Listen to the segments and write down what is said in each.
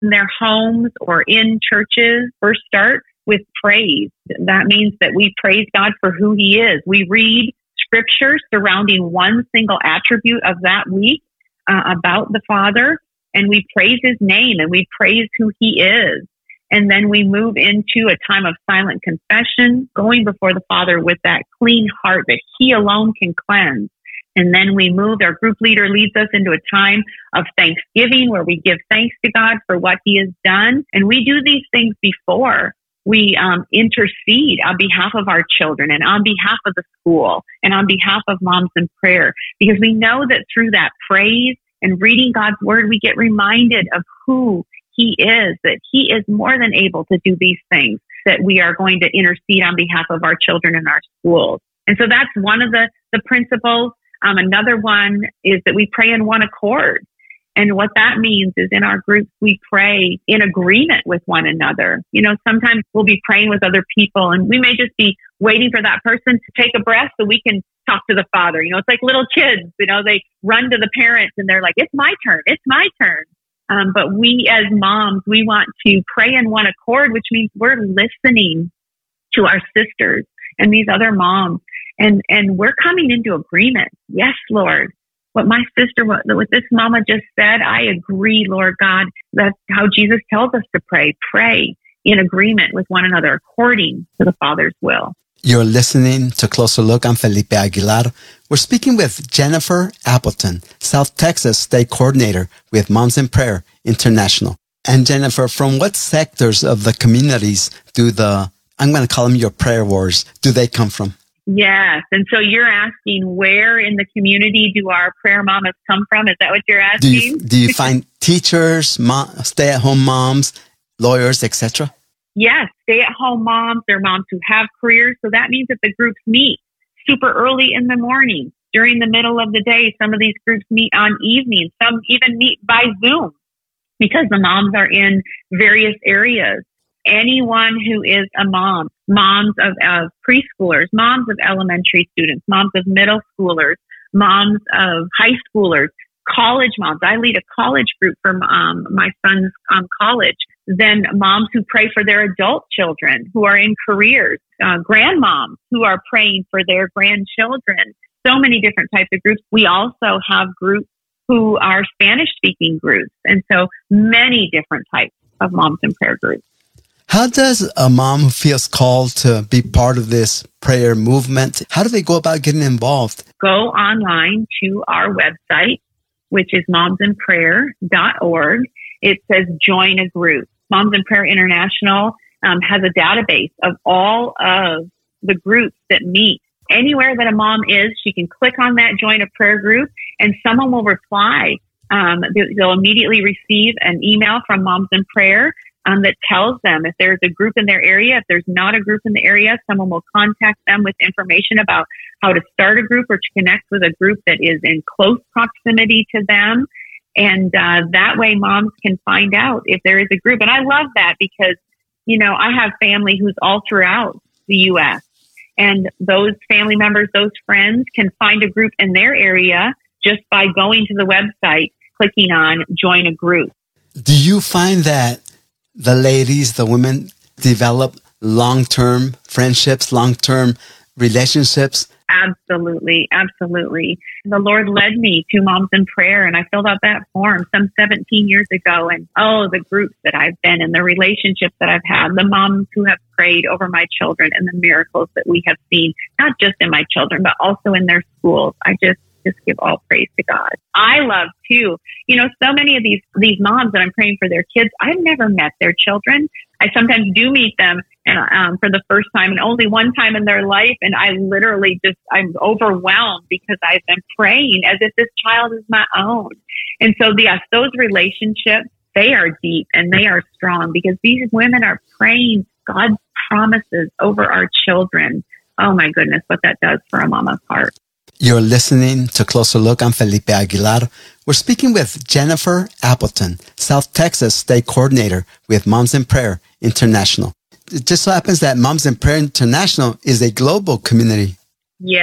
in their homes or in churches, first start with praise. That means that we praise God for who He is. We read scripture surrounding one single attribute of that week about the Father, and we praise His name and we praise who He is. And then we move into a time of silent confession, going before the Father with that clean heart that He alone can cleanse. And then we move, our group leader leads us into a time of thanksgiving where we give thanks to God for what He has done. And we do these things before we intercede on behalf of our children and on behalf of the school and on behalf of Moms in Prayer, because we know that through that praise and reading God's word, we get reminded of who He is, that He is more than able to do these things, that we are going to intercede on behalf of our children and our schools. And so that's one of the principles. Another one is that we pray in one accord. And what that means is in our groups, we pray in agreement with one another. You know, sometimes we'll be praying with other people and we may just be waiting for that person to take a breath so we can talk to the Father. You know, it's like little kids, you know, they run to the parents and they're like, it's my turn. It's my turn. But we as moms, we want to pray in one accord, which means we're listening to our sisters and these other moms. And we're coming into agreement. Yes, Lord. What my sister, what this mama just said, I agree, Lord God. That's how Jesus tells us to pray. Pray in agreement with one another according to the Father's will. You're listening to Closer Look. I'm Felipe Aguilar. We're speaking with Jennifer Appleton, South Texas State Coordinator with Moms in Prayer International. And Jennifer, from what sectors of the communities do I'm going to call them your prayer warriors, do they come from? Yes. And so you're asking where in the community do our prayer mamas come from? Is that what you're asking? Do you find teachers, stay-at-home moms, lawyers, etc.? Yes, stay-at-home moms. They're moms who have careers. So that means that the groups meet super early in the morning, during the middle of the day. Some of these groups meet on evenings. Some even meet by Zoom because the moms are in various areas. Anyone who is a mom, moms of preschoolers, moms of elementary students, moms of middle schoolers, moms of high schoolers, college moms. I lead a college group for my son's college. Then moms who pray for their adult children who are in careers, grandmoms who are praying for their grandchildren. So many different types of groups. We also have groups who are Spanish-speaking groups. And so many different types of Moms in Prayer groups. How does a mom who feels called to be part of this prayer movement, how do they go about getting involved? Go online to our website, which is momsinprayer.org. It says join a group. Moms in Prayer International has a database of all of the groups that meet. Anywhere that a mom is, she can click on that join a prayer group and someone will reply. They'll immediately receive an email from Moms in Prayer that tells them if there's a group in their area. If there's not a group in the area, someone will contact them with information about how to start a group or to connect with a group that is in close proximity to them. And that way moms can find out if there is a group. And I love that because, you know, I have family who's all throughout the U.S. And those family members, those friends can find a group in their area just by going to the website, clicking on join a group. Do you find that the ladies, the women, develop long-term friendships, long-term relationships? Absolutely. Absolutely. The Lord led me to Moms in Prayer and I filled out that form some 17 years ago. And the groups that I've been in, the relationships that I've had, the moms who have prayed over my children and the miracles that we have seen, not just in my children, but also in their schools. I just give all praise to God. I love too, you know, so many of these moms that I'm praying for their kids, I've never met their children. I sometimes do meet them and for the first time and only one time in their life. And I literally I'm overwhelmed because I've been praying as if this child is my own. And so yes, those relationships, they are deep and they are strong because these women are praying God's promises over our children. Oh my goodness, what that does for a mama's heart. You're listening to Closer Look. I'm Felipe Aguilar. We're speaking with Jennifer Appleton, South Texas State Coordinator with Moms in Prayer International. It just so happens that Moms in Prayer International is a global community. Yes,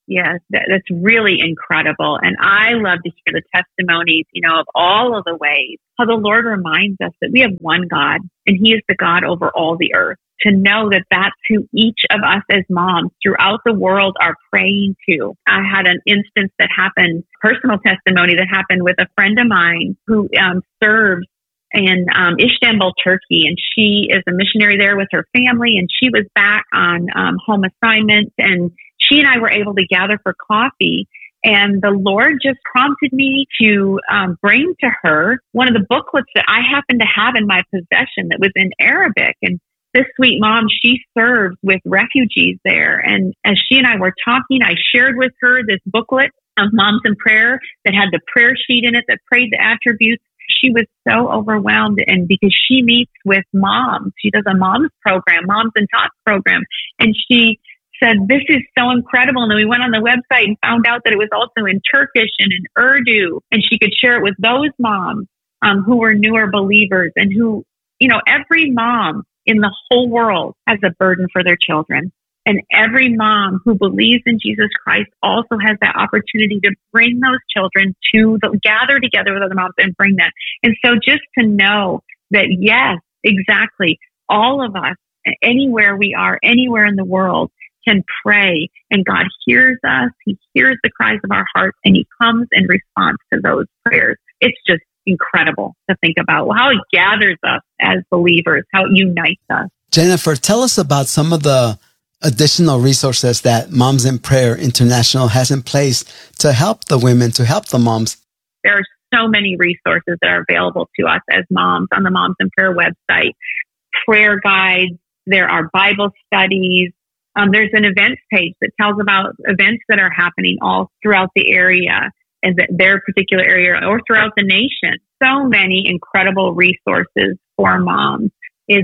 That's really incredible. And I love to hear the testimonies, of all of the ways how the Lord reminds us that we have one God and He is the God over all the earth. To know that that's who each of us as moms throughout the world are praying to. I had an instance that happened, personal testimony that happened with a friend of mine who serves in Istanbul, Turkey, and she is a missionary there with her family, and she was back on home assignment, and she and I were able to gather for coffee. And the Lord just prompted me to bring to her one of the booklets that I happened to have in my possession that was in Arabic. And this sweet mom, she serves with refugees there. And as she and I were talking, I shared with her this booklet of Moms in Prayer that had the prayer sheet in it that prayed the attributes. She was so overwhelmed, and because she meets with moms, she does a moms program, Moms and Tots program. And she said, this is so incredible. And then we went on the website and found out that it was also in Turkish and in Urdu, and she could share it with those moms who were newer believers and who, every mom in the whole world has a burden for their children. And every mom who believes in Jesus Christ also has that opportunity to bring those children gather together with other moms and bring that. And so just to know that, yes, exactly, all of us, anywhere we are, anywhere in the world, can pray, and God hears us. He hears the cries of our hearts, and He comes in response to those prayers. It's just incredible to think about how He gathers us as believers, how it unites us. Jennifer, tell us about some of the additional resources that Moms in Prayer International has in place to help the women, to help the moms. There are so many resources that are available to us as moms on the Moms in Prayer website. Prayer guides, there are Bible studies. There's an events page that tells about events that are happening all throughout the area and their particular area or throughout the nation. So many incredible resources for moms is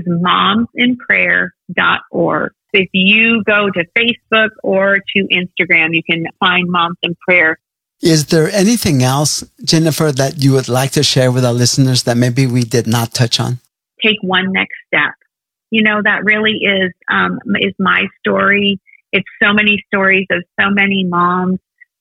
momsinprayer.org. If you go to Facebook or to Instagram, you can find Moms in Prayer. Is there anything else, Jennifer, that you would like to share with our listeners that maybe we did not touch on? Take one next step. That really is my story. It's so many stories of so many moms,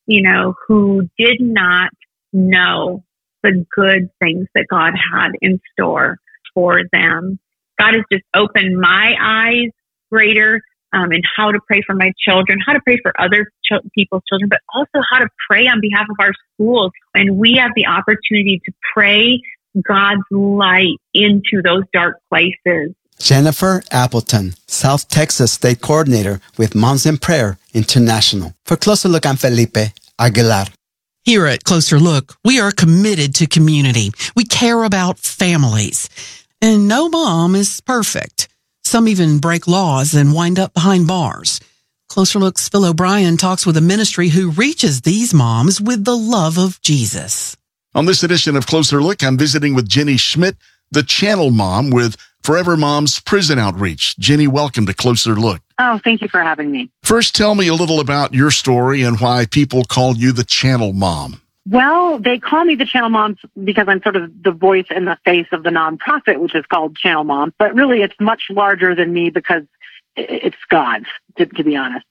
who did not know the good things that God had in store for them. God has just opened my eyes greater in how to pray for my children, how to pray for other people's children, but also how to pray on behalf of our schools. And we have the opportunity to pray God's light into those dark places. Jennifer Appleton, South Texas State Coordinator with Moms in Prayer International. For Closer Look, I'm Felipe Aguilar. Here at Closer Look, we are committed to community. We care about families. And no mom is perfect. Some even break laws and wind up behind bars. Closer Look's Phil O'Brien talks with a ministry who reaches these moms with the love of Jesus. On this edition of Closer Look, I'm visiting with Jenny Schmidt, the channel mom with Forever Moms Prison Outreach. Jenny, welcome to Closer Look. Oh, thank you for having me. First, tell me a little about your story and why people call you the channel mom. Well, they call me the Channel Moms because I'm sort of the voice and the face of the nonprofit, which is called Channel Moms. But really, it's much larger than me because it's God's, to be honest.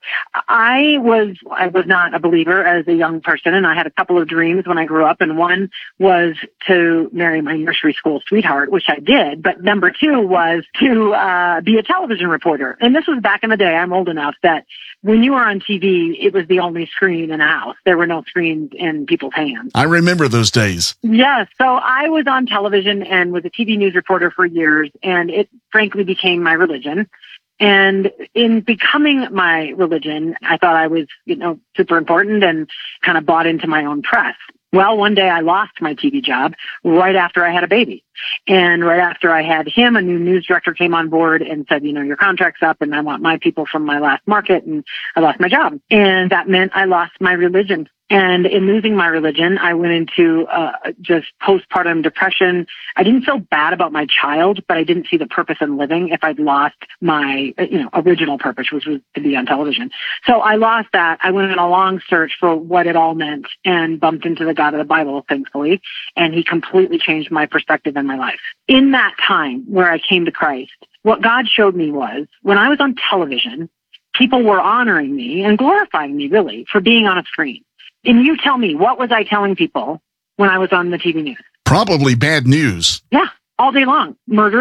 I was not a believer as a young person, and I had a couple of dreams when I grew up, and one was to marry my nursery school sweetheart, which I did, but number two was to be a television reporter. And this was back in the day, I'm old enough, that when you were on TV, it was the only screen in the house. There were no screens in people's hands. I remember those days. Yes, so I was on television and was a TV news reporter for years, and it frankly became my religion. And in becoming my religion, I thought I was, super important and kind of bought into my own press. Well, one day I lost my TV job right after I had a baby. And right after I had him, a new news director came on board and said, your contract's up and I want my people from my last market, and I lost my job. And that meant I lost my religion. And in losing my religion, I went into just postpartum depression. I didn't feel bad about my child, but I didn't see the purpose in living if I'd lost my, original purpose, which was to be on television. So I lost that. I went on a long search for what it all meant and bumped into the God of the Bible, thankfully. And He completely changed my perspective in my life. In that time where I came to Christ, what God showed me was when I was on television, people were honoring me and glorifying me, really, for being on a screen. And you tell me, what was I telling people when I was on the TV news? Probably bad news. Yeah, all day long. Murder